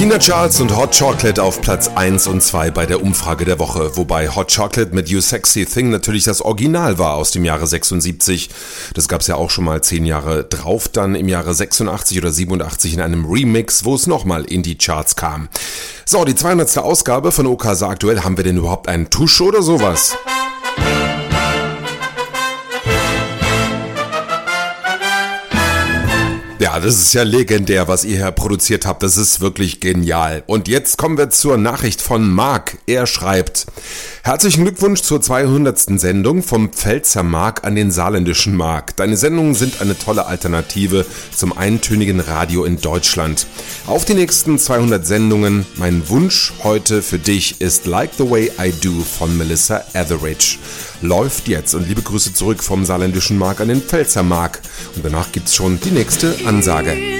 Tina Charles und Hot Chocolate auf Platz 1 und 2 bei der Umfrage der Woche, wobei Hot Chocolate mit You Sexy Thing natürlich das Original war aus dem Jahre 76. Das gab's ja auch schon mal 10 Jahre drauf, dann im Jahre 86 oder 87 in einem Remix, wo es nochmal in die Charts kam. So, die 200. Ausgabe von OKSA aktuell. Haben wir denn überhaupt einen Tusch oder sowas? Ja, das ist ja legendär, was ihr hier produziert habt. Das ist wirklich genial. Und jetzt kommen wir zur Nachricht von Marc. Er schreibt: Herzlichen Glückwunsch zur 200. Sendung vom Pfälzer Marc an den saarländischen Marc. Deine Sendungen sind eine tolle Alternative zum eintönigen Radio in Deutschland. Auf die nächsten 200 Sendungen. Mein Wunsch heute für dich ist Like the Way I Do von Melissa Etheridge. Läuft jetzt, und liebe Grüße zurück vom saarländischen Marc an den Pfälzer Marc. Und danach gibt's schon die nächste Ansage.